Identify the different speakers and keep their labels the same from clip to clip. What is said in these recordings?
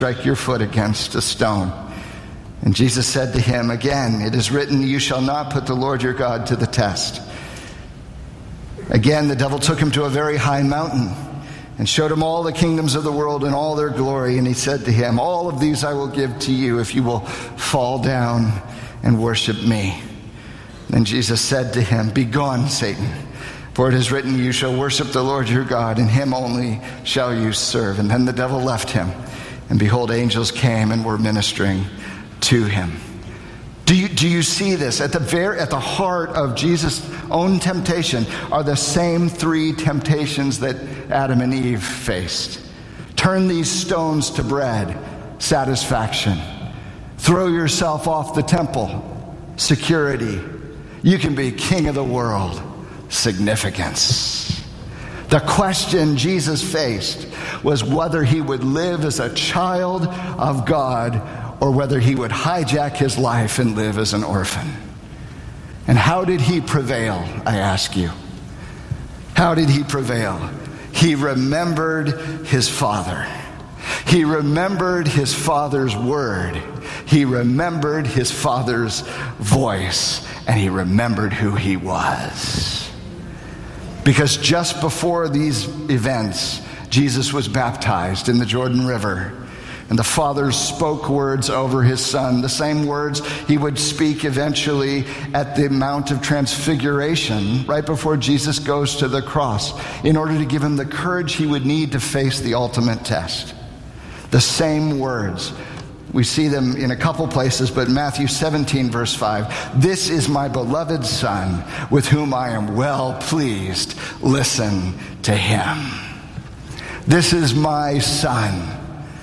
Speaker 1: strike your foot against a stone. And Jesus said to him, again, it is written, you shall not put the Lord your God to the test. Again, the devil took him to a very high mountain and showed him all the kingdoms of the world and all their glory. And he said to him, all of these I will give to you if you will fall down and worship me. Then Jesus said to him, begone, Satan, for it is written, you shall worship the Lord your God, and him only shall you serve. And then the devil left him. And behold, angels came and were ministering to him. Do you see this? At the heart of Jesus' own temptation are the same three temptations that Adam and Eve faced. Turn these stones to bread, satisfaction. Throw yourself off the temple, security. You can be king of the world, significance. The question Jesus faced was whether he would live as a child of God or whether he would hijack his life and live as an orphan. And how did he prevail, I ask you? How did he prevail? He remembered his father. He remembered his father's word. He remembered his father's voice. And he remembered who he was. Because just before these events, Jesus was baptized in the Jordan River. And the Father spoke words over his Son, the same words he would speak eventually at the Mount of Transfiguration, right before Jesus goes to the cross, in order to give him the courage he would need to face the ultimate test. The same words. We see them in a couple places, but Matthew 17, verse 5. This is my beloved Son, with whom I am well pleased. Listen to him. This is my Son.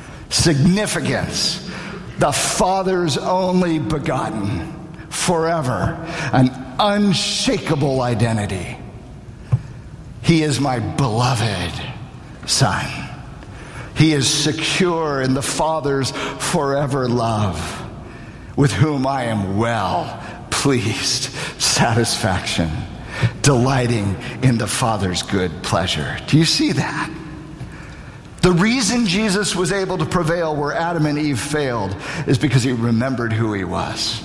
Speaker 1: Significance. The Father's only begotten. Forever. An unshakable identity. He is my beloved Son. He is secure in the Father's forever love, with whom I am well pleased. Satisfaction. Delighting in the Father's good pleasure. Do you see that? The reason Jesus was able to prevail where Adam and Eve failed is because he remembered who he was.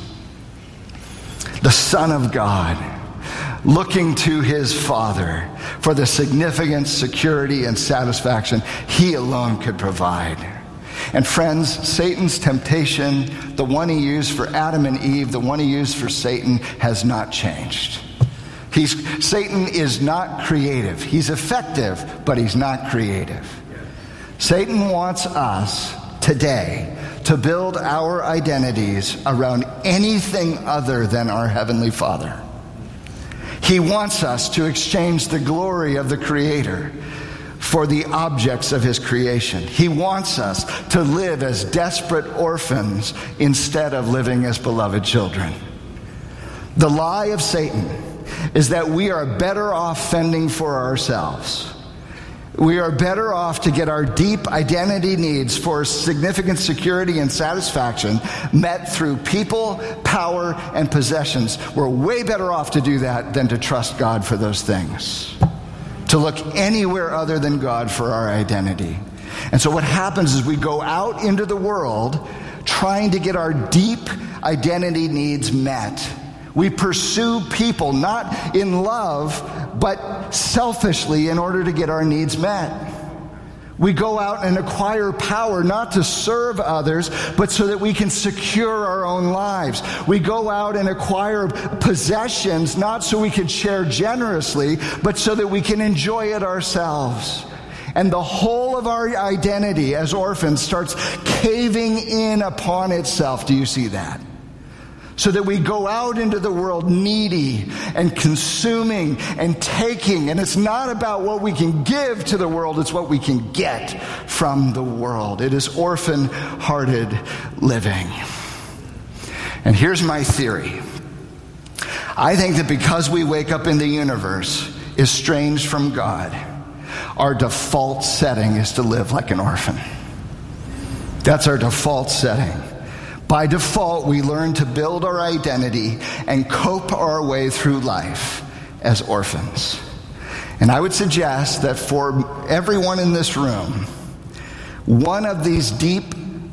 Speaker 1: The Son of God, looking to his Father for the significance, security, and satisfaction he alone could provide. And friends, Satan's temptation, the one he used for Adam and Eve, the one he used for Satan, has not changed. Satan is not creative. He's effective, but he's not creative. Satan wants us today to build our identities around anything other than our Heavenly Father. He wants us to exchange the glory of the Creator for the objects of his creation. He wants us to live as desperate orphans instead of living as beloved children. The lie of Satan is that we are better off fending for ourselves. We are better off to get our deep identity needs for significant security and satisfaction met through people, power, and possessions. We're way better off to do that than to trust God for those things. To look anywhere other than God for our identity. And so what happens is we go out into the world trying to get our deep identity needs met. We pursue people not in love, but selfishly in order to get our needs met. We go out and acquire power not to serve others, but so that we can secure our own lives. We go out and acquire possessions not so we can share generously, but so that we can enjoy it ourselves. And the whole of our identity as orphans starts caving in upon itself. Do you see that? So that we go out into the world needy and consuming and taking. And it's not about what we can give to the world, it's what we can get from the world. It is orphan-hearted living. And here's my theory. I think that because we wake up in the universe estranged from God, our default setting is to live like an orphan. That's our default setting. By default, we learn to build our identity and cope our way through life as orphans. And I would suggest that for everyone in this room, one of these deep